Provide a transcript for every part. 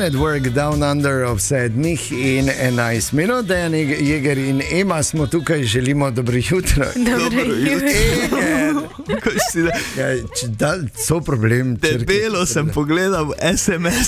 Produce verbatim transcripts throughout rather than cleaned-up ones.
at Work Down Under ob sedmih in enajst minut. Dejan Jeger in Ema smo tukaj, želimo dobro jutro. Dobro jutro. Ja, da, so problem. Debelo sem pogledal es em es.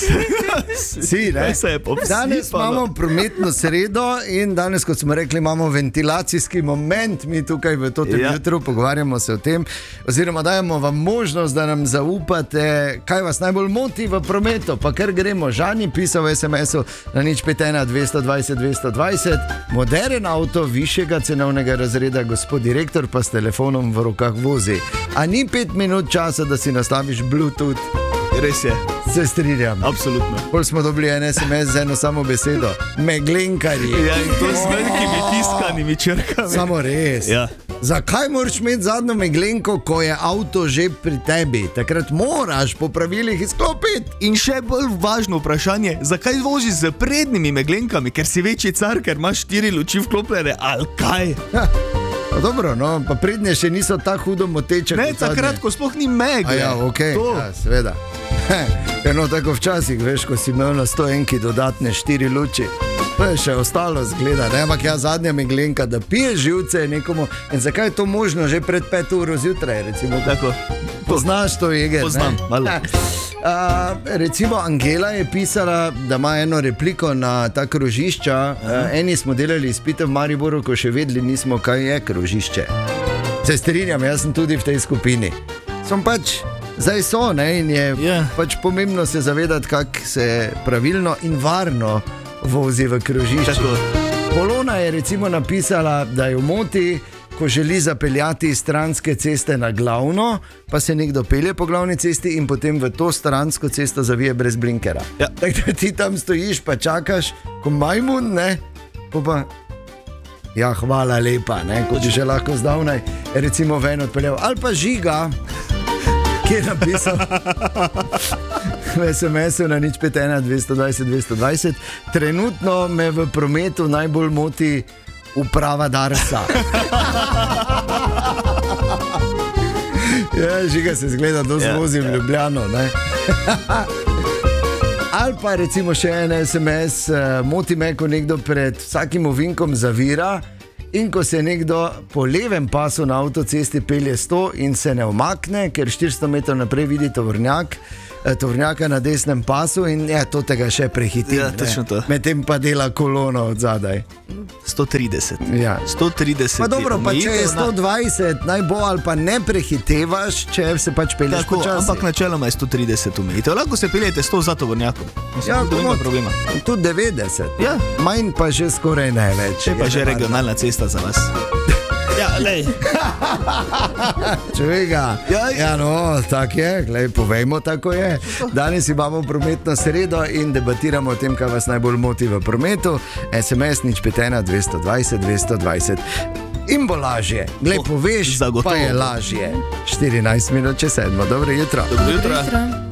Si, ne? Danes imamo prometno sredo in danes, kot smo rekli, imamo ventilacijski moment. Mi tukaj v tem ja. jutru pogovarjamo se o tem, oziroma dajemo vam možnost, da nam zaupate, kaj vas najbolj moti v prometu. Pa ker gremo, Žan je pisal v es em esu na nič pet ena dvesto dvajset dvesto dvajset, moderen avto višjega cenovnega razreda, gospod direktor pa s telefonom v rokah vozi. A ni pet minut časa, da si nastaviš Bluetooth? Res je. Se strinjam. Absolutno. Pol smo dobili en es em es z eno samo besedo. Meglenkarji. Ja, in to s velikimi tiskanimi črkami. Samo res. Ja. Zakaj moraš imeti zadnjo meglenko, ko je avto že pri tebi? Takrat moraš po pravilih izklopiti. In še bolj važno vprašanje, zakaj voziš z prednjimi meglenkami, ker si večji car, ker imaš štiri luči vklopljene, ali kaj? Ja. No, dobro, no, pa prednje še niso tako hudo moteče. Ne, takrat, ko sploh ni megle. Ja, ok, ja, seveda. Eno tako včasih, veš, ko si imel na sto enki dodatne štiri luči. To je še ostalo zgleda, ne, ampak ja, zadnja meglenka, da pije živce nekomu. In zakaj je to možno že pred pet uro zjutraj, recimo? Tako. Poznaš to, Jeger? Poznam, malo. Uh, recimo Angela je pisala, da ima eno repliko na ta krožišča. Uh, eni smo delali izpite v Mariboru, ko še vedeli nismo, kaj je krožišče. Se strinjam, jaz sem tudi v tej skupini. Som pač, zdaj so, ne, in je yeah. pač pomembno se zavedati, kako se pravilno in varno vozi v krožišče. Polona je recimo napisala, da jo moti, ko želi zapeljati iz stranske ceste na glavno, pa se nekdo pelje po glavni cesti in potem v to stransko cesto zavije brez blinkera. Ja. Tako da ti tam stojiš, pa čakaš, ko majmun, ne, pa pa, ja, hvala lepa, ne, ko bi že lahko zdavnaj, recimo ven odpeljal, ali pa Žiga, ki je napisal v es em esu na nič pet ena dvesto dvajset dvesto dvajset, trenutno me v prometu najbolj moti uprava Darsa. Ja, Žiga se zgleda, da zvozi v Ljubljano, ne? Ali pa recimo še en es em es, moti me, ko nekdo pred vsakim ovinkom zavira in ko se nekdo po levem pasu na avtocesti pelje sto in se ne umakne, ker štiristo metrov naprej vidi tovornjak, tovornjaka na desnem pasu in ja, to tega še prehiti. Ja, točno to. Medtem pa dela kolono od zadaj. sto trideset. Ja. sto trideset. Pa dobro, pa če je sto dvajset, naj bo ali pa ne prehitevaš, če se pač pelješ počasi. Ampak načeloma je sto trideset umejitev. Lahko se peljete sto za tovornjakom. Ja, komod, tudi devetdeset. Ja. Manj pa že skoraj največ. Je pa že regionalna cesta za vas. Ja, lej. Čoveka. Ja, ja, no, tako je, glej, povejmo, tako je. Danes imamo prometno sredo in debatiramo o tem, kaj vas najbolj moti v prometu. es em es nič pet ena dvesto dvajset dvesto dvajset. In bo lažje. Glej, poveš, Zagotovo. Pa je lažje. štirinajst minut čez sedmo. Dobro jutro. Dobro jutro.